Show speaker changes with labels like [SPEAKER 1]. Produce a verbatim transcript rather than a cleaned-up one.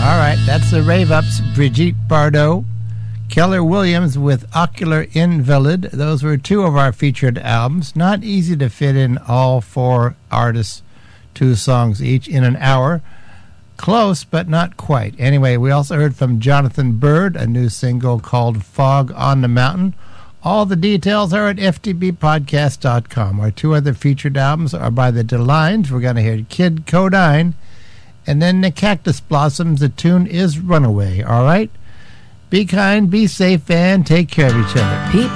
[SPEAKER 1] All right, that's the Rave Ups, Brigitte Bardot. Keller Williams with Ocular Invalid. Those were two of our featured albums. Not easy to fit in all four artists, two songs each, in an hour. Close, but not quite. Anyway, we also heard from Jonathan Bird, a new single called Fog on the Mountain. All the details are at f t b podcast dot com. Our two other featured albums are by the DeLines. We're going to hear Kid Codine, and then the Cactus Blossoms. The tune is Runaway. All right? Be kind, be safe, and take care of each other.
[SPEAKER 2] Pete